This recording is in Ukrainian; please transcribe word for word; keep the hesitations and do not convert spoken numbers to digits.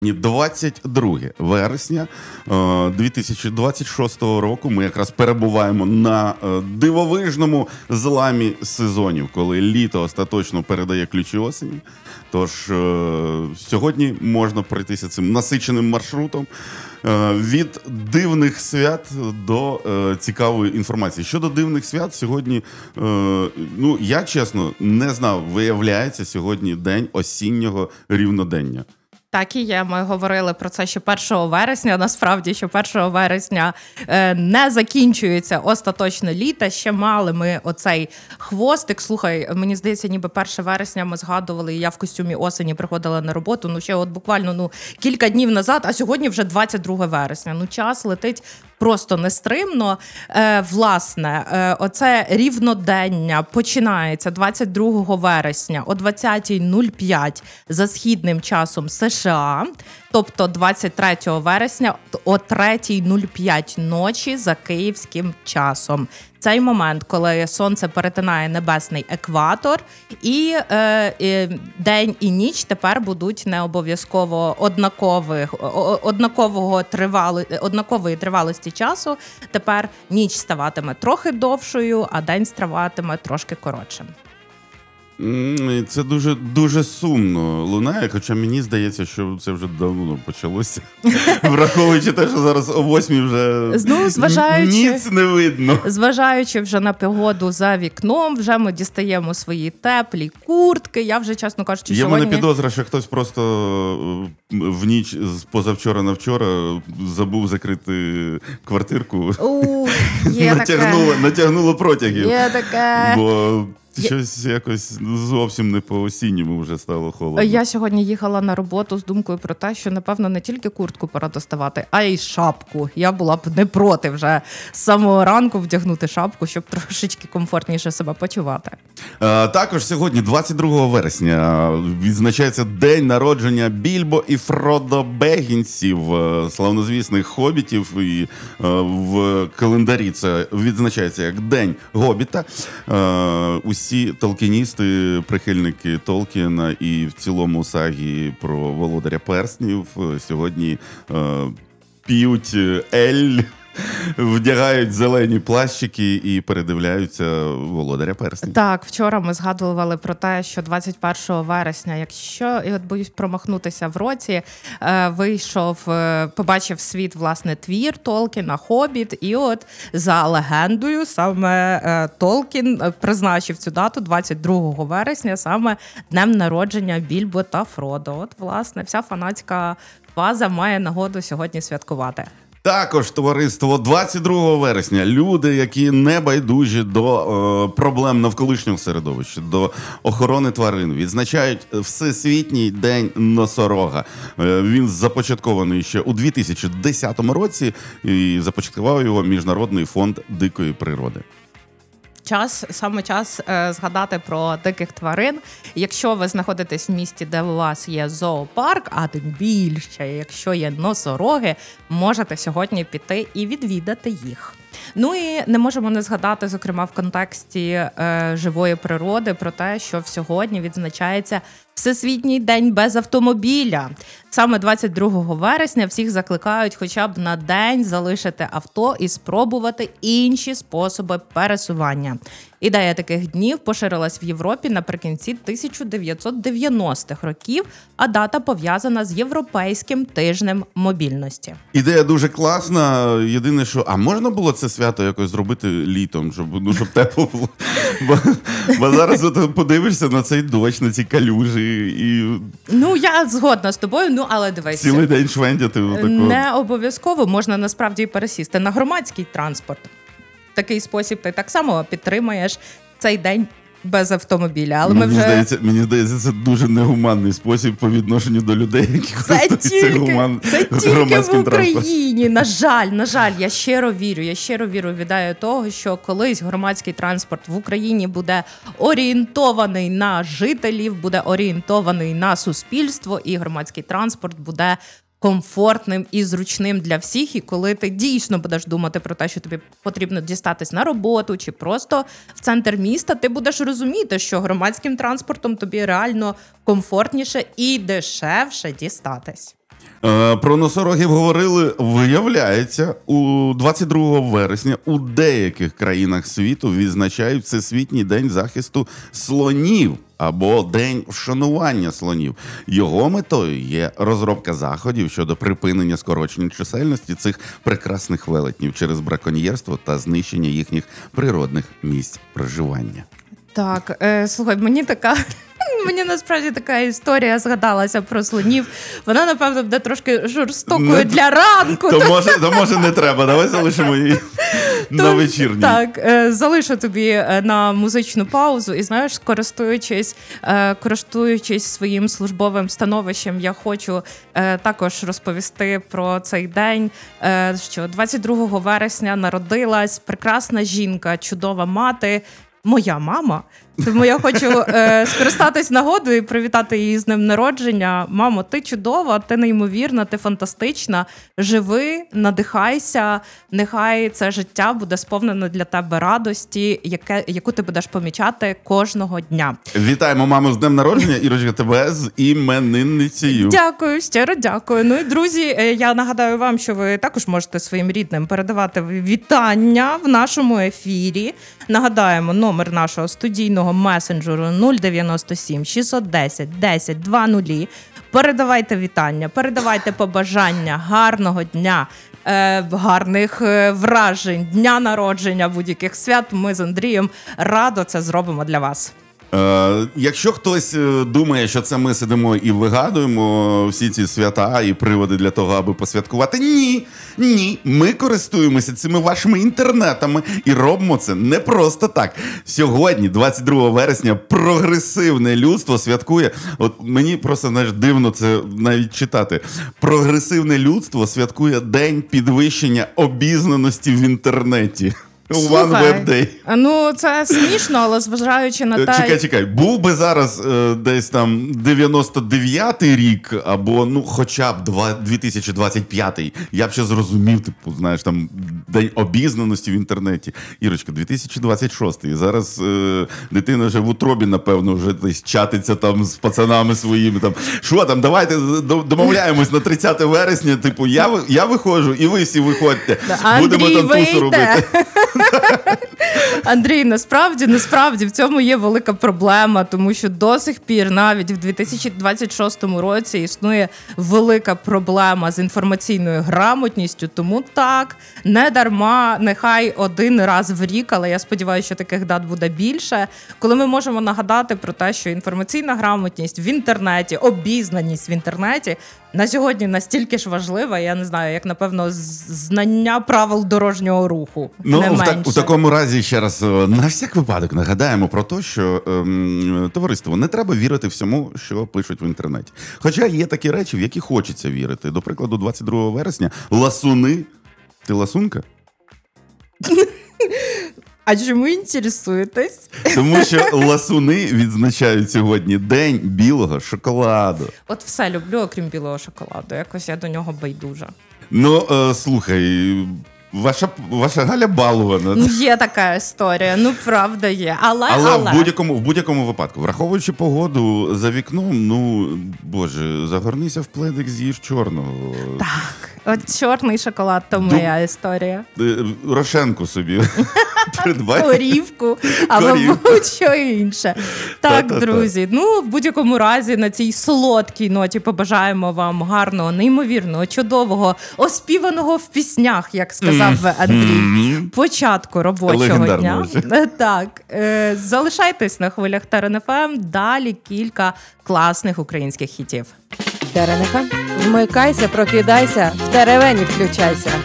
двадцять друге вересня дві тисячі двадцять шостого року. Ми якраз перебуваємо на дивовижному зламі сезонів, коли літо остаточно передає ключі осені. Тож сьогодні можна пройтися цим насиченим маршрутом від дивних свят до цікавої інформації. Щодо дивних свят, сьогодні, ну, я чесно не знав, виявляється, сьогодні день осіннього рівнодення. Так і є. Ми говорили про це ще першого вересня. Насправді, що першого вересня е, не закінчується остаточно літо. Ще мали ми оцей хвостик. Слухай, мені здається, ніби першого вересня ми згадували, і я в костюмі осені приходила на роботу. Ну, ще от буквально ну, кілька днів назад, а сьогодні вже двадцять друге вересня. Ну, час летить просто нестримно. Е, власне, е, оце рівнодення починається двадцять другого вересня о двадцята нуль п'ять за східним часом США, тобто двадцять третього вересня о третя нуль п'ять ночі за київським часом. Цей момент, коли сонце перетинає небесний екватор, і, е, і день і ніч тепер будуть не обов'язково однакових, однакового тривали, однакової тривалості часу. Тепер ніч ставатиме трохи довшою, а день ставатиме трошки коротшим. Це дуже, дуже сумно лунає, хоча мені здається, що це вже давно почалося. Враховуючи те, що зараз о восьмій вже ну, зважаючи, ніц не видно. Зважаючи вже на погоду за вікном, вже ми дістаємо свої теплі куртки. Я вже, чесно кажучи, Є сьогодні... мене підозра, що хтось просто в ніч з позавчора на вчора забув закрити квартирку. У, є натягнуло, таке. натягнуло протягів. Є таке. Бо... Щось якось зовсім не по-осінньому вже стало холодно. Я сьогодні їхала на роботу з думкою про те, що, напевно, не тільки куртку пора доставати, а й шапку. Я була б не проти вже з самого ранку вдягнути шапку, щоб трошечки комфортніше себе почувати. А, також сьогодні, двадцять другого вересня, відзначається день народження Більбо і Фродо Бегінсів, славнозвісних хобітів. І а, в календарі це відзначається як День Гобіта. А, Усі толкіністи, прихильники Толкіна і в цілому сагі про Володаря Перснів сьогодні е, п'ють ель, вдягають зелені плащики і передивляються Володаря Перснів. Так, вчора ми згадували про те, що двадцять першого вересня, якщо, і от боюсь промахнутися в році, е, вийшов, е, побачив світ, власне, твір Толкіна «Хобіт», і от за легендою саме е, Толкін призначив цю дату двадцять другого вересня, саме днем народження Більбо та Фродо. От, власне, вся фанатська база має нагоду сьогодні святкувати. Також, товариство, двадцять другого вересня люди, які не байдужі до е, проблем навколишнього середовища, до охорони тварин, відзначають Всесвітній день носорога. Е, він започаткований ще у дві тисячі десятому році і започаткував його Міжнародний фонд дикої природи. Час, саме час е, згадати про диких тварин. Якщо ви знаходитесь в місті, де у вас є зоопарк, а тим більше, якщо є носороги, можете сьогодні піти і відвідати їх. Ну і не можемо не згадати, зокрема, в контексті е, живої природи про те, що сьогодні відзначається Всесвітній день без автомобіля. Саме двадцять другого вересня всіх закликають хоча б на день залишити авто і спробувати інші способи пересування. Ідея таких днів поширилась в Європі наприкінці тисяча дев'ятсот дев'яностих років, а дата пов'язана з Європейським тижнем мобільності. Ідея дуже класна. Єдине, що, а можна було це свято якось зробити літом, щоб, ну, щоб тепло було? Бо, бо зараз от подивишся на цей дощ, на ці калюжі і... Ну, я згодна з тобою, ну, але дивись. Цілий день швендяти. Не обов'язково, можна насправді і пересісти на громадський транспорт. В такий спосіб ти так само підтримаєш цей день без автомобіля. Але мені, ми вже... здається, мені здається, це дуже негуманний спосіб по відношенню до людей, які користуються гуман... Це тільки в Україні. На жаль, на жаль, я щиро вірю, я щиро вірю в ідею того, що колись громадський транспорт в Україні буде орієнтований на жителів, буде орієнтований на суспільство, і громадський транспорт буде комфортним і зручним для всіх, і коли ти дійсно будеш думати про те, що тобі потрібно дістатись на роботу чи просто в центр міста, ти будеш розуміти, що громадським транспортом тобі реально комфортніше і дешевше дістатись. Е, Про носорогів говорили, виявляється, у двадцять другого вересня у деяких країнах світу відзначають Всесвітній день захисту слонів або День вшанування слонів. Його метою є розробка заходів щодо припинення скорочення чисельності цих прекрасних велетнів через браконьєрство та знищення їхніх природних місць проживання. Так, е, слухай, мені така... Мені насправді така історія згадалася про слонів. Вона, напевно, буде трошки жорстокою не, для ранку. То може, то може не треба, давай залишимо її на вечірній. Так, е, залишу тобі на музичну паузу. І знаєш, користуючись, е, користуючись своїм службовим становищем, я хочу е, також розповісти про цей день, е, що двадцять другого вересня народилась прекрасна жінка, чудова мати, моя мама. Тому я хочу е, скористатись нагодою і привітати її з днем народження. Мамо, ти чудова, ти неймовірна, ти фантастична. Живи, надихайся, нехай це життя буде сповнено для тебе радості, яке, яку ти будеш помічати кожного дня. Вітаємо маму з днем народження, Ірочка, тебе з іменинницею. Дякую, щиро дякую. Ну і, друзі, я нагадаю вам, що ви також можете своїм рідним передавати вітання в нашому ефірі. Нагадаємо, номер нашого студійного месенджеру нуль дев'яносто сім шістсот десять десять двадцять. Передавайте вітання, передавайте побажання гарного дня, е, гарних е, вражень, дня народження, будь-яких свят. Ми з Андрієм радо це зробимо для вас. Е, якщо хтось думає, що це ми сидимо і вигадуємо всі ці свята і приводи для того, аби посвяткувати, ні, ні, ми користуємося цими вашими інтернетами і робимо це не просто так. Сьогодні, двадцять другого вересня, прогресивне людство святкує, от мені просто, знаєш, дивно це навіть читати, прогресивне людство святкує День підвищення обізнаності в інтернеті. Слухай, One Web Day. Ну, це смішно, але зважаючи на те... Чекай, чекай. Був би зараз е, десь там дев'яносто дев'ятий рік, або, ну, хоча б дві тисячі двадцять п'ятий, я б ще зрозумів, типу, знаєш, там, День обізнаності в інтернеті. Ірочка, дві тисячі двадцять шостий. Зараз е, дитина вже в утробі, напевно, вже десь чатиться там з пацанами своїми. Там, що там, давайте домовляємось на тридцяте вересня, типу, я, я виходжу, і ви всі виходьте. Будемо Андрій, там тусу робити. Андрій, насправді, насправді в цьому є велика проблема, тому що до сих пір навіть в дві тисячі двадцять шостому році існує велика проблема з інформаційною грамотністю, тому так, не дарма, нехай один раз в рік, але я сподіваюся, що таких дат буде більше, коли ми можемо нагадати про те, що інформаційна грамотність в інтернеті, обізнаність в інтернеті на сьогодні настільки ж важлива, я не знаю, як, напевно, знання правил дорожнього руху. Ну, не в, менше. так, у такому разі, ще раз, на всяк випадок нагадаємо про те, що ем, товариство, не треба вірити всьому, що пишуть в інтернеті. Хоча є такі речі, в які хочеться вірити. До прикладу, двадцять другого вересня ласуни. Ти ласунка? А чому інтересуєтесь? Тому що ласуни відзначають сьогодні День білого шоколаду. От все люблю, окрім білого шоколаду. Якось я до нього байдужа. Ну, е, слухай, ваша, ваша Галя балована. Ну, є така історія, ну, правда є. Але, але, але... В, будь-якому, в будь-якому випадку, враховуючи погоду за вікном, ну, боже, загорнися в пледик, з'їж чорного. Так, от чорний шоколад, то моя Ду... історія. Рошенку собі придбай. Корівку, або будь-що інше. Так, Та-та-та. Друзі, ну, в будь-якому разі на цій солодкій ноті побажаємо вам гарного, неймовірного, чудового, оспіваного в піснях, як сказав mm. Андрій, mm-hmm. початку робочого дня. Так, е, залишайтесь на хвилях Терен еф ем, далі кілька класних українських хітів. Терен еф ем, вмикайся, прокидайся, в теревені включайся.